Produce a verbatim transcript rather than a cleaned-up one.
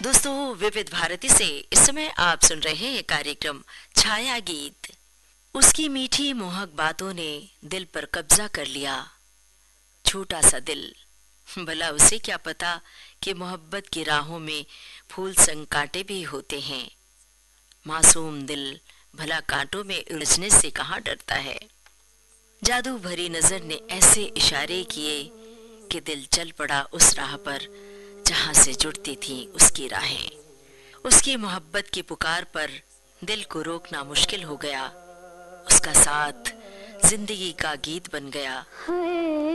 दोस्तों, विविध भारती से इस समय आप सुन रहे हैं कार्यक्रम छाया गीत। उसकी मीठी मोहक बातों ने दिल पर कब्जा कर लिया। छोटा सा दिल, भला उसे क्या पता कि मोहब्बत की राहों में फूल संग कांटे भी होते हैं। मासूम दिल भला कांटों में उलझने से कहाँ डरता है। जादू भरी नजर ने ऐसे इशारे किए कि दिल चल पड़ा उस राह पर जहां से जुड़ती थी उसकी राहें। उसकी मोहब्बत की पुकार पर दिल को रोकना मुश्किल हो गया। उसका साथ जिंदगी का गीत बन गया।